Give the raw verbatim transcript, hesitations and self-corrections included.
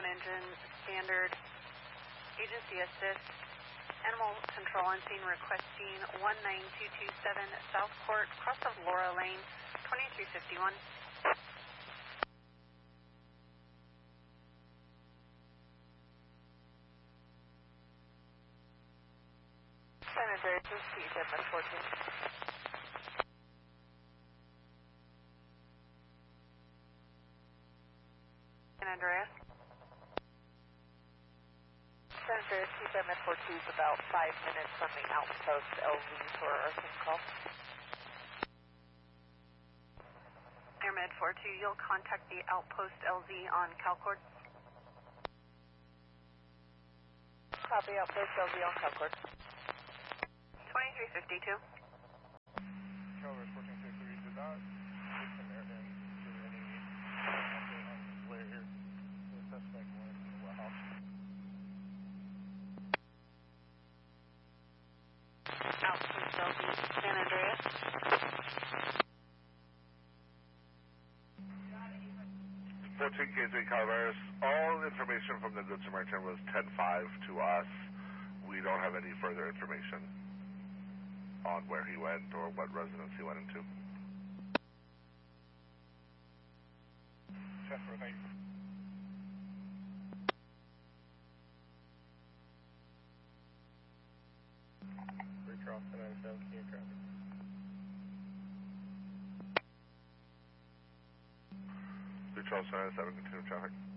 engine, standard, agency assist, animal control on scene requesting one nine two two seven South Court, cross of Laura Lane, twenty-three fifty-one. San Andreas, this is P J M S fourteen. San Andreas. San Andreas, P J M S fourteen is about five minutes from the outpost L Z for our earthing call. Airmed four two, you'll contact the outpost L Z on CalCord. Copy, outpost L Z on CalCord. twenty-three fifty-two. Traveler fourteen fifty-three, did not get some airmen give any update on where the suspect went in the warehouse. Outpost L Z, San Andreas. fourteen K three Calaveras, all information from the Good Samaritan was ten five to us. We don't have any further information on where he went or what residence he went into. Check for thank you. Three Charles ten ninety-seven, continue traffic. Three Charles ten ninety-seven, continue traffic.